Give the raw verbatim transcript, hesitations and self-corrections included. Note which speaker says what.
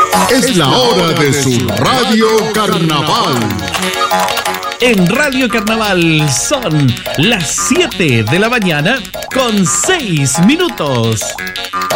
Speaker 1: Es la hora de su Radio Carnaval.
Speaker 2: En Radio Carnaval son las siete de la mañana con seis minutos.